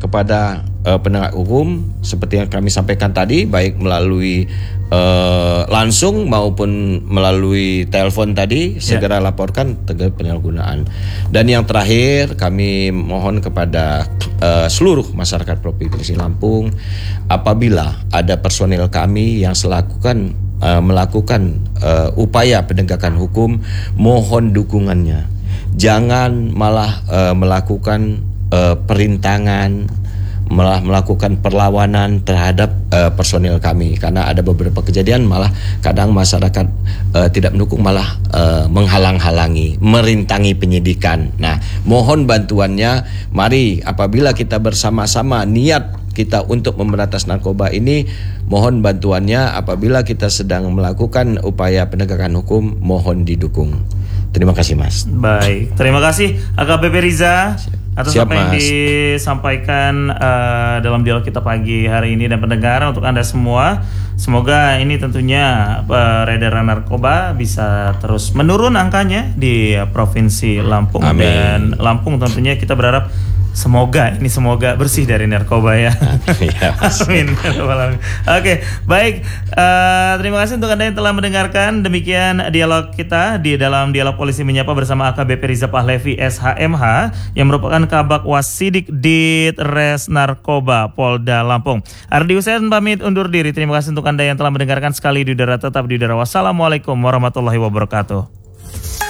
kepada penegak hukum seperti yang kami sampaikan tadi, baik melalui langsung maupun melalui telepon tadi, segera laporkan terkait penyalahgunaan. Dan yang terakhir, kami mohon kepada seluruh masyarakat Provinsi Lampung, apabila ada personil kami yang melakukan upaya penegakan hukum, mohon dukungannya. Jangan malah melakukan perintangan, malah melakukan perlawanan terhadap personil kami, karena ada beberapa kejadian malah kadang masyarakat tidak mendukung, malah menghalang-halangi, merintangi penyidikan. Nah, mohon bantuannya. Mari apabila kita bersama-sama niat kita untuk memberantas narkoba ini, mohon bantuannya. Apabila kita sedang melakukan upaya penegakan hukum, mohon didukung. Terima kasih, Mas. Baik, terima kasih AKBP Riza atas apa yang disampaikan dalam dialog kita pagi hari ini dan pendengar untuk Anda semua. Semoga ini tentunya peredaran narkoba bisa terus menurun angkanya di Provinsi Lampung. Amin. Dan Lampung tentunya kita berharap semoga bersih dari narkoba ya. Amin. Oke, baik. Terima kasih untuk Anda yang telah mendengarkan. Demikian dialog kita di dalam Dialog Polisi Menyapa bersama AKBP Riza Pahlevi SHMH yang merupakan Kabak Wasidik Ditres Narkoba Polda Lampung. Ardi Husein pamit undur diri. Terima kasih untuk Anda yang telah mendengarkan. Sekali di udara, tetap di udara. Wassalamualaikum warahmatullahi wabarakatuh.